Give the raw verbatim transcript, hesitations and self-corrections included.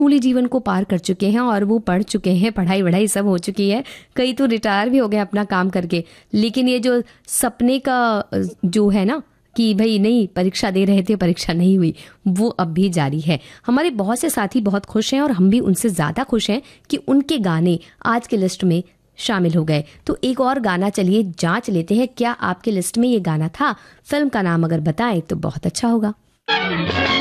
स्कूली जीवन को पार कर चुके हैं और वो पढ़ चुके हैं, पढ़ाई वढ़ाई सब हो चुकी है, कई तो रिटायर भी हो गए अपना काम करके, लेकिन ये जो सपने का जो है ना कि भाई नहीं परीक्षा दे रहे थे, परीक्षा नहीं हुई, वो अब भी जारी है। हमारे बहुत से साथी बहुत खुश हैं और हम भी उनसे ज़्यादा खुश हैं कि उनके गाने आज के लिस्ट में शामिल हो गए। तो एक और गाना चलिए जांच लेते हैं, क्या आपके लिस्ट में ये गाना था? फिल्म का नाम अगर बताएं तो बहुत अच्छा होगा।